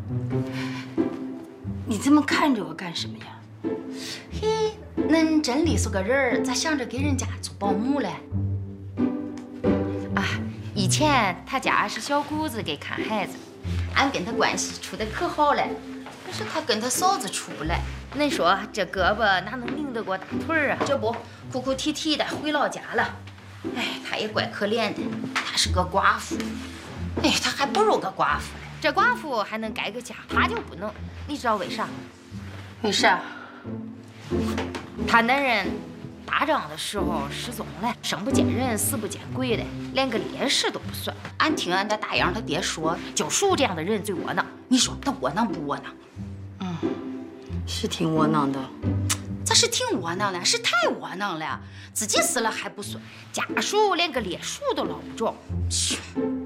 你这么看着我干什么呀？ 嘿，恁真的是个人儿，咋想着给人家做保姆嘞？啊，以前他家是小姑子给看孩子，俺跟他关系处得可好嘞。可是他跟他嫂子处不来，恁说这胳膊哪能拧得过大腿儿啊？这不哭哭啼啼的回老家了。哎，他也怪可怜的，他是个寡妇。哎，他还不如个寡妇嘞。这寡妇还能改个家，他就不能。你知道为啥？ 为啥？ 他男人打仗的时候失踪了，生不见人，死不见鬼的，连个烈士都不算。俺听俺的大样他爹说，就属这样的人最窝囊。你说他窝囊不窝囊？ 是挺窝囊的。 咋是挺窝囊的？是太窝囊了，自己死了还不算，家属连个烈属都捞不着。